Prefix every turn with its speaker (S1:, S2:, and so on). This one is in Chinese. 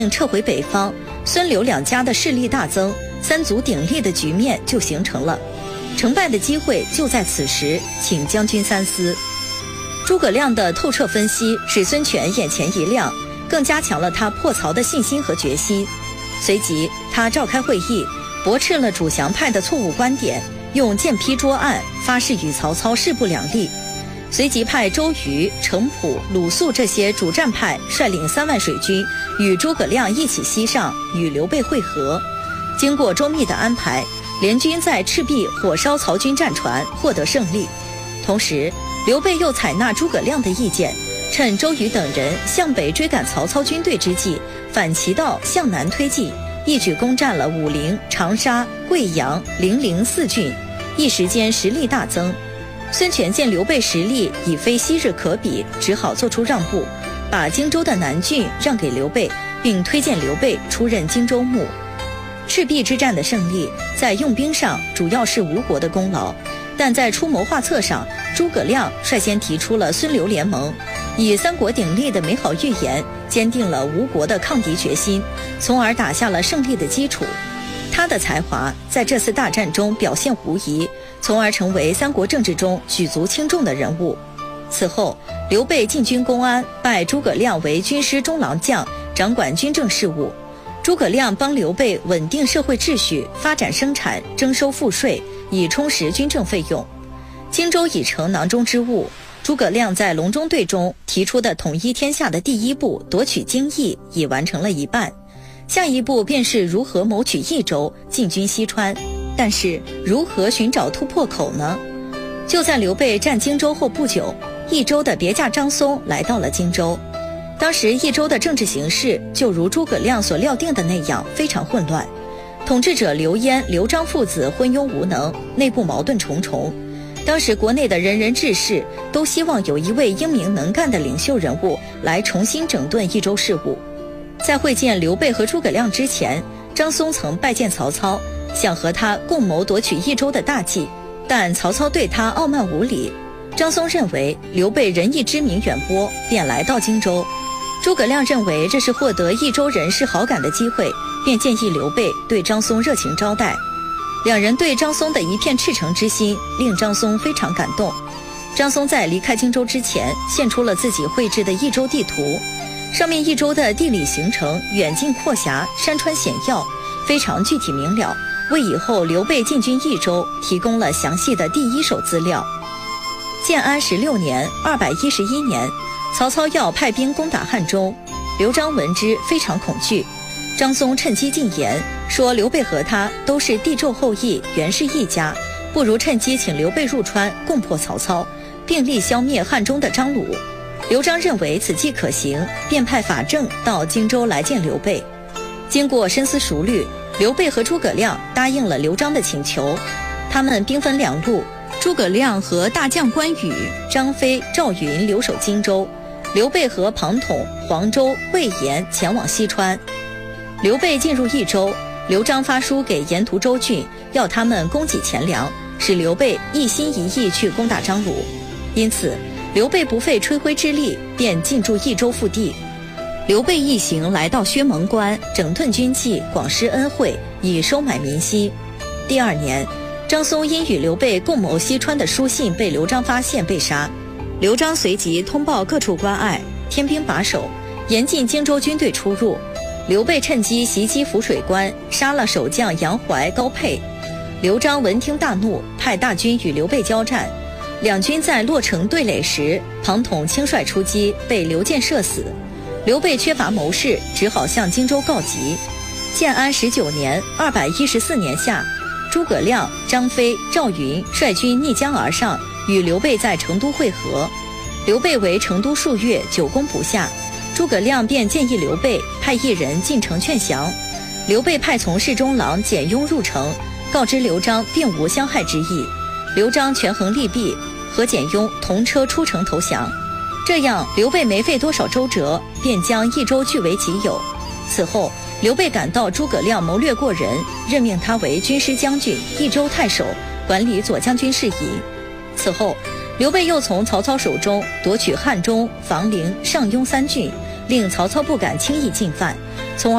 S1: 撤回北方，孙刘两家的势力大增，三足鼎立的局面就形成了。成败的机会就在此时，请将军三思。诸葛亮的透彻分析使孙权眼前一亮，更加强了他破曹的信心和决心。随即他召开会议，驳斥了主降派的错误观点，用剑劈桌案，发誓与曹操势不两立。随即派周瑜、程普、鲁肃这些主战派率领3万水军与诸葛亮一起西上，与刘备会合。经过周密的安排，联军在赤壁火烧曹军战船，获得胜利。同时刘备又采纳诸葛亮的意见，趁周瑜等人向北追赶曹操军队之际，反其道向南推进，一举攻占了武陵、长沙、贵阳、零陵4郡，一时间实力大增。孙权见刘备实力已非昔日可比，只好做出让步，把荆州的南郡让给刘备，并推荐刘备出任荆州牧。赤壁之战的胜利在用兵上主要是吴国的功劳，但在出谋划策上，诸葛亮率先提出了孙刘联盟，以三国鼎立的美好预言坚定了吴国的抗敌决心，从而打下了胜利的基础。他的才华在这次大战中表现无疑，从而成为三国政治中举足轻重的人物。此后刘备进军公安，拜诸葛亮为军师中郎将，掌管军政事务。诸葛亮帮刘备稳定社会秩序，发展生产，征收赋税，以充实军政费用。荆州已成囊中之物，诸葛亮在隆中对中提出的统一天下的第一步夺取荆益已完成了一半，下一步便是如何谋取益州，进军西川。但是如何寻找突破口呢？就在刘备占荆州后不久，益州的别驾张松来到了荆州。当时益州的政治形势就如诸葛亮所料定的那样，非常混乱。统治者刘焉、刘璋父子昏庸无能，内部矛盾重重。当时国内的人人志士都希望有一位英明能干的领袖人物来重新整顿益州事务。在会见刘备和诸葛亮之前，张松曾拜见曹操，想和他共谋夺取益州的大计，但曹操对他傲慢无礼。张松认为刘备仁义之名远播，便来到荆州。诸葛亮认为这是获得益州人士好感的机会，便建议刘备对张松热情招待。两人对张松的一片赤诚之心令张松非常感动。张松在离开荆州之前献出了自己绘制的益州地图，上面益州的地理形成远近阔狭，山川险要，非常具体明了，为以后刘备进军益州提供了详细的第一手资料。建安16年211年，曹操要派兵攻打汉中，刘璋闻之非常恐惧。张松趁机进言说，刘备和他都是帝胄后裔，原是一家，不如趁机请刘备入川，共破曹操，并力消灭汉中的张鲁。刘璋认为此计可行，便派法正到荆州来见刘备。经过深思熟虑，刘备和诸葛亮答应了刘璋的请求。他们兵分两路，诸葛亮和大将关羽、张飞、赵云留守荆州，刘备和庞统、黄州、魏延前往西川。刘备进入益州，刘璋发书给沿途州郡，要他们供给钱粮，使刘备一心一意去攻打张鲁。因此刘备不费吹灰之力便进驻益州腹地。刘备一行来到薛蒙关，整顿军纪，广施恩惠，以收买民心。第2年，张松因与刘备共谋西川的书信被刘璋发现，被杀。刘璋随即通报各处关隘，添兵把守，严禁荆州军队出入。刘备趁机袭击浮水关，杀了守将杨怀、高沛。刘璋闻听大怒，派大军与刘备交战。两军在洛城对垒时，庞统轻率出击，被刘建射死。刘备缺乏谋士，只好向荆州告急。建安19年214年夏，诸葛亮、张飞、赵云率军逆江而上，与刘备在成都会合。刘备为成都数月，久攻不下，诸葛亮便建议刘备派一人进城劝降。刘备派从事中郎简雍入城，告知刘璋并无相害之意。刘璋权衡利弊，和简雍同车出城投降。这样刘备没费多少周折，便将益州据为己有。此后刘备感到诸葛亮谋略过人，任命他为军师将军、益州太守，管理左将军事宜。此后刘备又从曹操手中夺取汉中、房陵、上庸3郡，令曹操不敢轻易进犯，